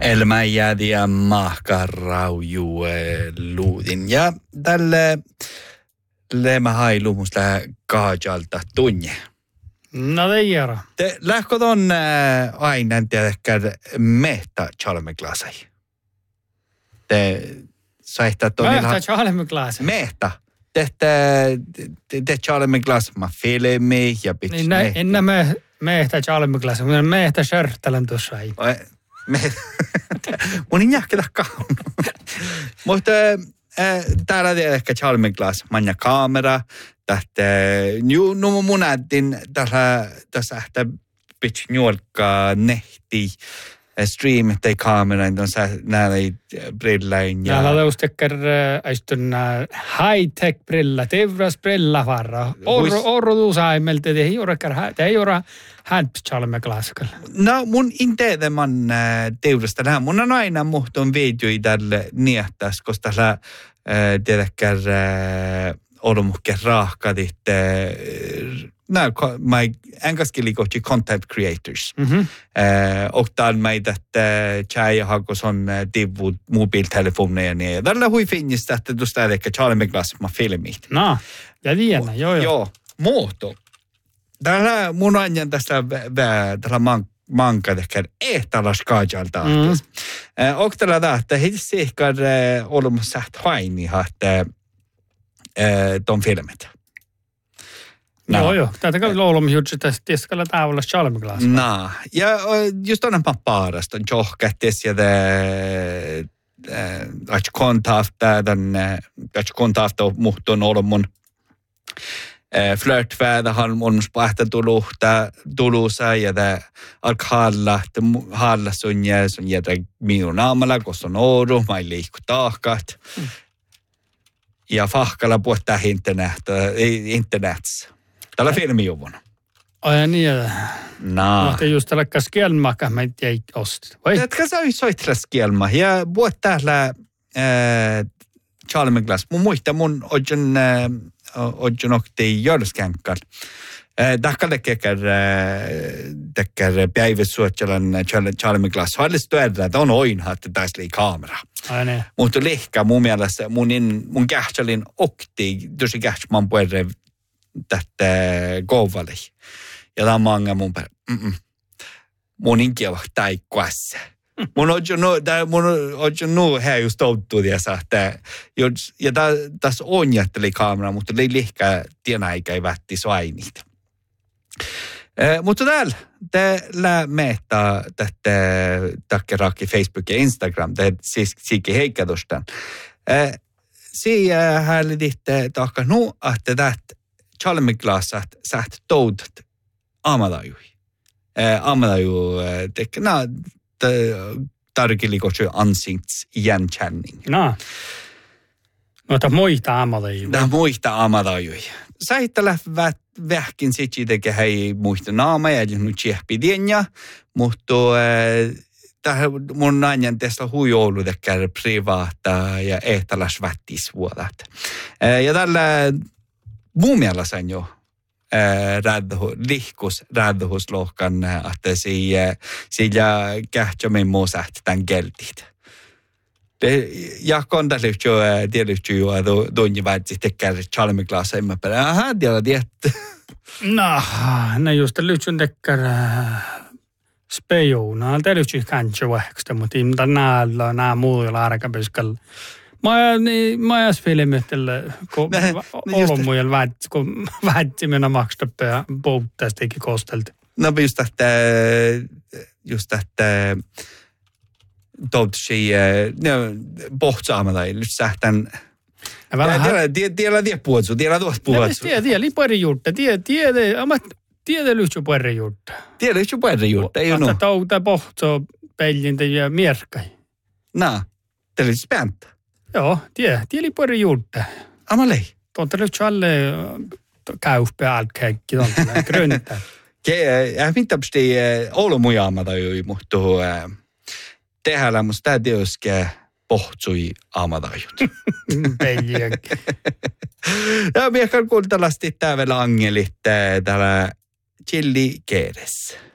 Elmäjäädiä mahkarauju luudin. Ja tälle lema hailumus kaajalta tunne. No teijara. Te lähkö ton aina tiedäkään mehtä chalmeglasai. Te saihtaa ton mehtä chalmeglasai. Mehtä. Te chalmeglas ma filmi ja pitch. Niin enää mehtä chalmeglasai, mutta mehtä sörtälän tuossa ei. Mun ei nähdä kaun. Mutta täällä tiedäkään chalmeglas manja kamera. Mun näytin tässä pitch nuolka nehti stream tai kamerain tuossa näin brillain. Ja laus tekkär aistun high-tech brilla, tevras brilla varra. Orro tuusaimelta, te ei ora hälps chalmeglaskal. No mun inte man teurasta lähe. Mun on aina muhtun videoi tälle niehtäs, koska tällä tiedäkään olumukke raahkadit engaskeli kohti content creators. Och täällä meitä tjäjä hakos on tivut mobiiltelefoneja ja niin. Tällä hui finnistä, että tuosta edekkä chalmeglas ma filmit. No, ja tiedä, joo. Joo, muoto. Täällä mun ajan tästä tällä manka tehdään ehtalas kaajalta. Och tällä tähtä hitsi ehkä olemassa haini, että ton filmit. No. Joo. Tätä kai luulemme juttu tästä tieskalla taavalla chalmeglas. No. Ja just on paarasta. Johkättis ja kontaafta muhtun olemun flörtväärä on pähtä tulusa ja alk halla sun jätä minun aamalla, koska on oru, mä ei liikku taahkat. Ja fahkalla puhuttaa internetissä. Tällä filmijuvun. Ai niin. No. Mutta just tällä kielmaka mä ei ostit. Tätä sä soittaa kielma. Ja puhut täällä chalmeglas. Mun muista mun ojon okti jörskänkkar. Tähkä tekkär päiväsuotjalan chalmeglas. Hallistu että on oinha, että tässä oli kamera. Ai niin. Mutta lihkä mun mielestä mun kähtsalin okti, tosi kähtsman puhuta tätä kouvali. Ja tämä manga mun päin, mun inkiä taikkuassa. Mun ojon nuu hää just touttuu tiesä, ja tässä on jätteli kamera, mutta lihkä tienä eikä ei vätti svainit. Mutta täällä meitä tätä takkeraki Facebook ja Instagram, siis siikki heikkätustan. Siinä häälititte takka että tätä chalmeglasat säht toutat amadajui. Amadaju tarkilikotsu ansikts igenkänning. No. Mutta muista amadajui. Tämä muista amadajui. Sähittälä vähkin sitsi teke hei muista naama ja nyt tsehpidienja, mutta mun ajan tässä huijoulu tekee privaata ja ehtalas vättisvuodat. Ja tällä mun mielestä on jo lihkus räddhuslohkan, että sillä kähtsämin muu sähti tämän keltit. Ja kontalyhtsy tietysti jo tunnin väitsi tekee chalmeglaasa emme päin. Aha, tiedät. No just lyhtsyn tekee spejouna. Tietysti kanssa vähäksi, mutta ei nää muuilla arkapyskalla. Mä jäs filmitellä, kun olumujen vähätsimena makstapea puhuttastikin kostelti. No just että toutsi pohtsaamalla, eli sähtän. Tiedä puhutsu, tiedä tuosta puhutsu. Tiedä, liipari juutta, tiedä lyhtsy puerre juutta. Tiedä lyhtsy puerre juutta, ei ole nuu. Touta pohtso peljintä ja mierkai. No, teillä lyhtsy pääntä. Joo, tiedä liipari juutta. Amalei. Tuolta lyhtsy alle käyfpeälkäikki, tuolta gröntä. Jag vet inte om det är olumujaamata ju mutta tehdään musta tämä tietysti pohtsui aamadajut. Peljäkki. Ja miekään kuultalasti täällä angelit täällä chili keeres.